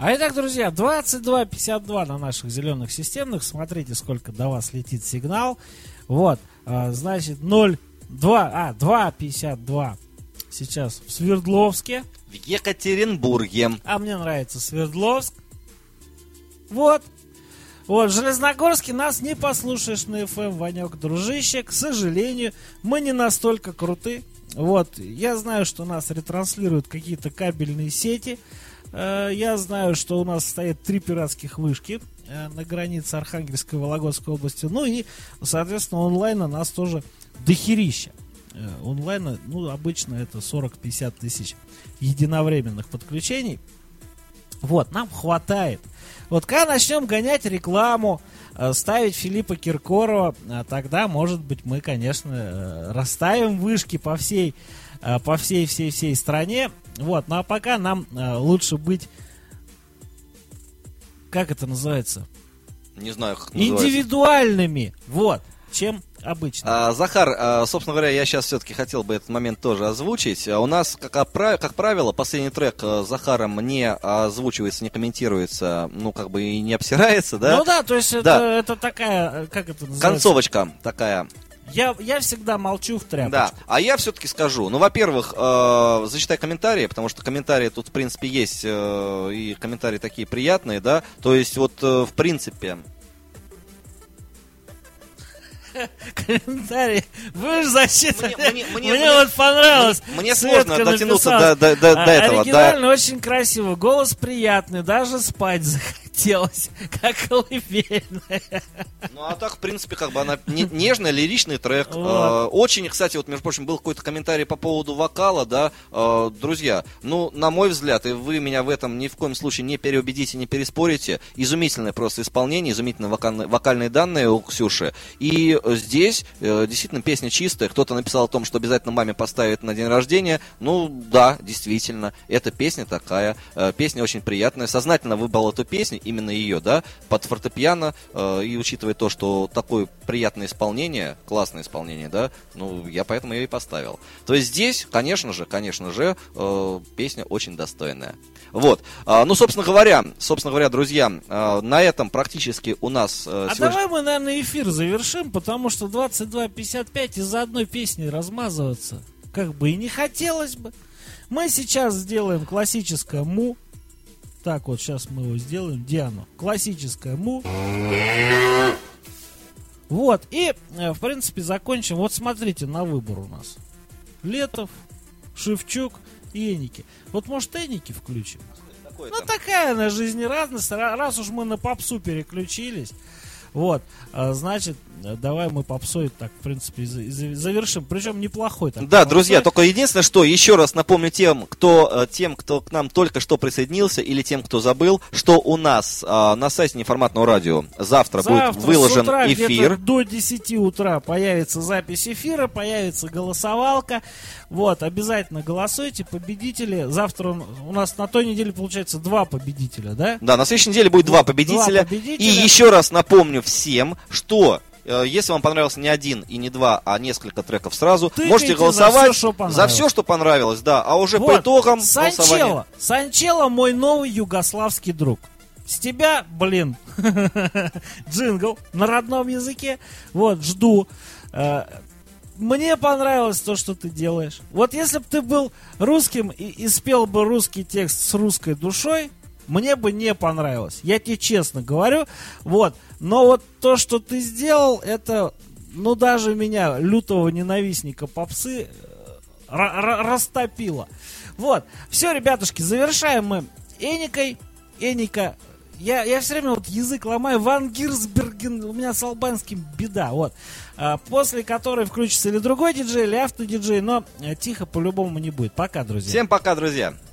А итак, друзья, 22:52 на наших зеленых системных. Смотрите, сколько до вас летит сигнал. Вот, значит, 2:52 сейчас в Свердловске. В Екатеринбурге. А мне нравится Свердловск. Вот. Вот, в Железногорске нас не послушаешь на FM, Ванек, дружище. К сожалению, мы не настолько круты. Вот, я знаю, что нас ретранслируют какие-то кабельные сети. Я знаю, что у нас стоят 3 пиратских вышки на границе Архангельской и Вологодской области. Ну и, соответственно, онлайна нас тоже дохерища. Онлайна, ну, обычно это 40-50 тысяч единовременных подключений. Вот, нам хватает. Вот когда начнем гонять рекламу, ставить Филиппа Киркорова, тогда, может быть, мы, конечно, расставим вышки по всей стране. Вот, ну а пока нам лучше быть, как это называется? Не знаю, как называется. Индивидуальными, вот, чем обычно. Захар, собственно говоря, я сейчас все-таки хотел бы этот момент тоже озвучить. У нас, как правило, последний трек с Захаром не озвучивается, не комментируется, ну, как бы и не обсирается, да? Ну да, то есть да. Это такая, как это называется? Концовочка такая. Я всегда молчу в тряпочку. Да, а я все-таки скажу. Ну, во-первых, зачитай комментарии, потому что комментарии тут, в принципе, есть, и комментарии такие приятные, да. То есть, вот, в принципе... Комментарии. Вы же зачитали. Мне вот понравилось. Мне сложно дотянуться до этого. Оригинально, очень красиво. Голос приятный. Даже спать захотелось. Как колыбельная. Ну, а так, в принципе, как бы она нежная, лиричный трек. Вот. Очень, кстати, вот, между прочим, был какой-то комментарий по поводу вокала, да. Друзья, ну, на мой взгляд, и вы меня в этом ни в коем случае не переубедите, не переспорите. Изумительное просто исполнение, изумительные вокальные данные у Ксюши. И здесь действительно песня чистая. Кто-то написал о том, что обязательно маме поставит на день рождения. Ну, да, действительно, эта песня такая. Песня очень приятная. Сознательно выбрал эту песню, именно ее, да, под фортепиано. И учитывая то, что такое приятное исполнение, классное исполнение, да, ну, я поэтому ее и поставил. То есть здесь, конечно же, песня очень достойная. Вот. Ну, собственно говоря, друзья, на этом практически у нас... давай мы, наверное, эфир завершим, потому что 22:55 из-за одной песни размазываться как бы и не хотелось бы. Мы сейчас сделаем классическое му. Так вот, сейчас мы его сделаем. Диану. Классическое му. Вот. И, в принципе, закончим. Вот смотрите на выбор у нас. Летов, Шевчук и Эники. Вот, может, Эники включим? Ну, такая она жизнерадостность. Раз уж мы на попсу переключились. Вот, значит, давай мы попсой так, в принципе, завершим. Причем неплохой. Так, да, друзья, только единственное, что еще раз напомню тем, кто к нам только что присоединился, или тем, кто забыл, что у нас на сайте Неформатного радио завтра будет выложен эфир. До 10 утра появится запись эфира, появится голосовалка. Вот, обязательно голосуйте, победители. Завтра у нас на той неделе получается 2 победителя, да? Да, на следующей неделе будет 2 победителя. И еще раз напомню всем, что если вам понравился не один и не 2, а несколько треков сразу, можете голосовать за все, что понравилось, да. А уже по итогам голосования. Санчело мой новый югославский друг. С тебя, блин, джингл на родном языке. Вот, жду. Мне понравилось то, что ты делаешь. Вот если бы ты был русским и спел бы русский текст с русской душой, мне бы не понравилось. Я тебе честно говорю. Вот. Но вот то, что ты сделал, это, ну, даже меня, лютого ненавистника попсы, растопило. Вот. Все, ребятушки, завершаем мы Эникой. Эника. Я все время вот язык ломаю. Ван Гирсберген, у меня с албанским беда. Вот. После которой включится или другой диджей, или автодиджей. Но тихо по-любому не будет. Пока, друзья. Всем пока, друзья.